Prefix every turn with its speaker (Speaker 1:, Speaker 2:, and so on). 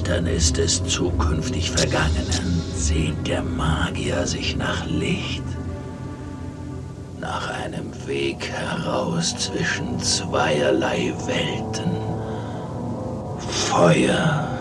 Speaker 1: Finsternis des zukünftig Vergangenen sehnt der Magier sich nach Licht, nach einem Weg heraus zwischen zweierlei Welten, Feuer